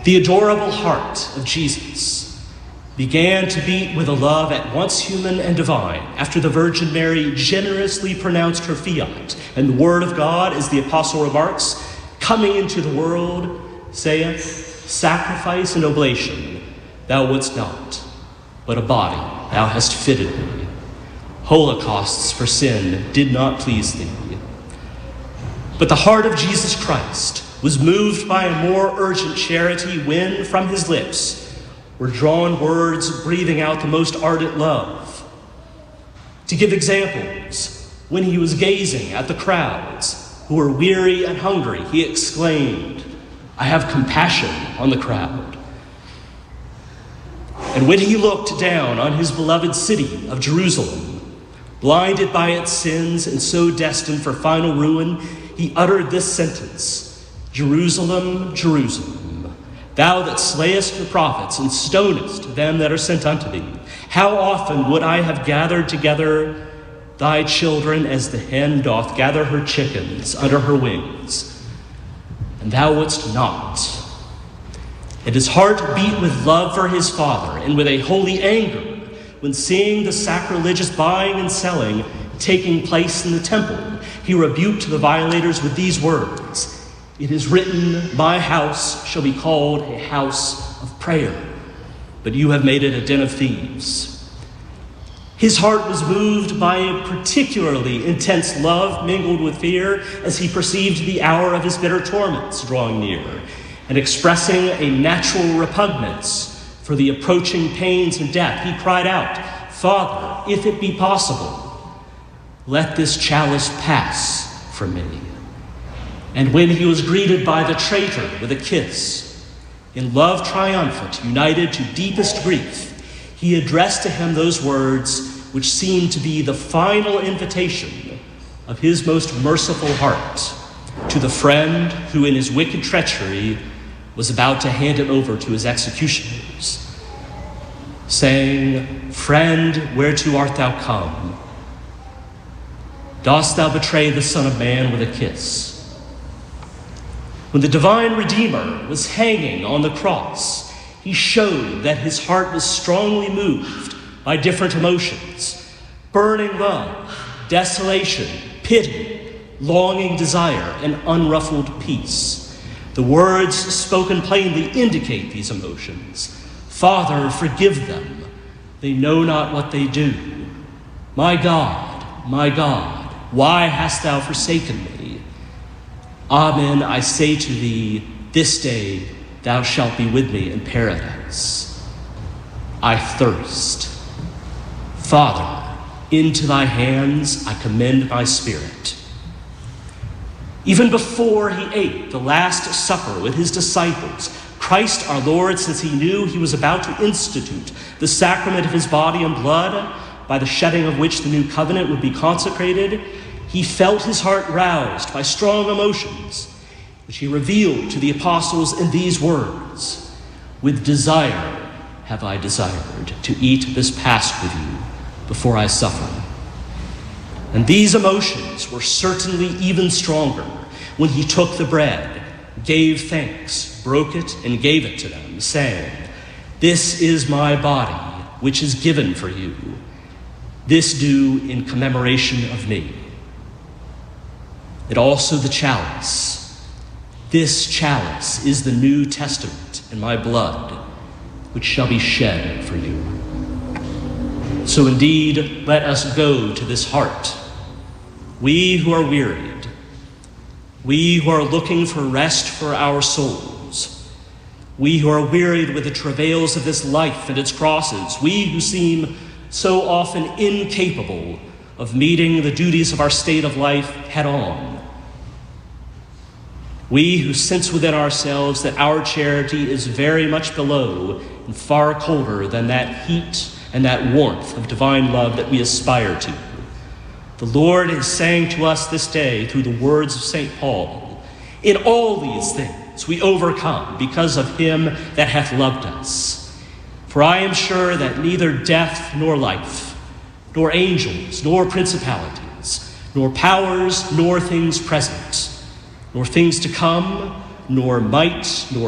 The adorable heart of Jesus began to beat with a love at once human and divine after the Virgin Mary generously pronounced her fiat, and the word of God, as the apostle remarks, coming into the world, saith, sacrifice and oblation thou wouldst not, but a body thou hast fitted me. Holocausts for sin did not please thee. But the heart of Jesus Christ was moved by a more urgent charity when, from his lips, were drawn words breathing out the most ardent love. To give examples, when he was gazing at the crowds who were weary and hungry, he exclaimed, I have compassion on the crowd. And when he looked down on his beloved city of Jerusalem, blinded by its sins and so destined for final ruin, he uttered this sentence, Jerusalem, Jerusalem, thou that slayest the prophets and stonest them that are sent unto thee, how often would I have gathered together thy children as the hen doth gather her chickens under her wings, and thou wouldst not. And his heart beat with love for his Father and with a holy anger when, seeing the sacrilegious buying and selling taking place in the temple, he rebuked the violators with these words, it is written, my house shall be called a house of prayer, but you have made it a den of thieves. His heart was moved by a particularly intense love mingled with fear as he perceived the hour of his bitter torments drawing near, and expressing a natural repugnance for the approaching pains and death, he cried out, Father, if it be possible, let this chalice pass from me. And when he was greeted by the traitor with a kiss, in love triumphant, united to deepest grief, he addressed to him those words which seemed to be the final invitation of his most merciful heart to the friend who in his wicked treachery was about to hand him over to his executioners, saying, Friend, whereto art thou come? Dost thou betray the Son of Man with a kiss? When the divine Redeemer was hanging on the cross, he showed that his heart was strongly moved by different emotions, burning love, desolation, pity, longing desire, and unruffled peace. The words spoken plainly indicate these emotions. Father, forgive them. They know not what they do. My God, why hast thou forsaken me? Amen, I say to thee, this day thou shalt be with me in paradise. I thirst. Father, into thy hands I commend my spirit. Even before he ate the Last Supper with his disciples, Christ our Lord, since he knew he was about to institute the sacrament of his body and blood, by the shedding of which the new covenant would be consecrated, he felt his heart roused by strong emotions, which he revealed to the apostles in these words, with desire have I desired to eat this Pasch with you before I suffer. And these emotions were certainly even stronger when he took the bread, gave thanks, broke it, and gave it to them, saying, This is my body, which is given for you. This do in commemoration of me. And also the chalice. This chalice is the New Testament in my blood, which shall be shed for you. So indeed, let us go to this heart. We who are wearied, we who are looking for rest for our souls, we who are wearied with the travails of this life and its crosses, we who seem so often incapable of meeting the duties of our state of life head on. We who sense within ourselves that our charity is very much below and far colder than that heat and that warmth of divine love that we aspire to. The Lord is saying to us this day through the words of St. Paul, in all these things we overcome because of him that hath loved us. For I am sure that neither death nor life, nor angels, nor principalities, nor powers, nor things present, nor things to come, nor might, nor